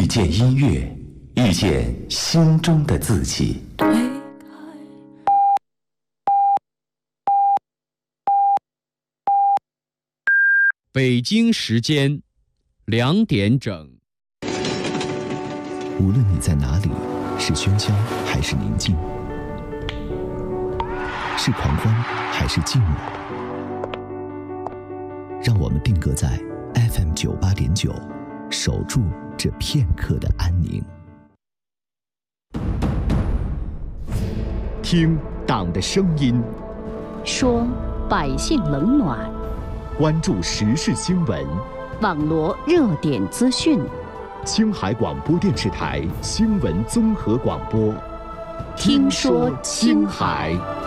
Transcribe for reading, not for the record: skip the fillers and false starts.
遇见音乐，遇见心中的自己。 北京时间2点整。 无论你在哪里，是喧嚣还是宁静，是狂欢还是静默，让我们定格在 FM 98.9，守住这片刻的安宁。 听党的声音， 说百姓冷暖， 关注时事新闻， 网罗热点资讯。 青海广播电视台新闻综合广播， 听说青海。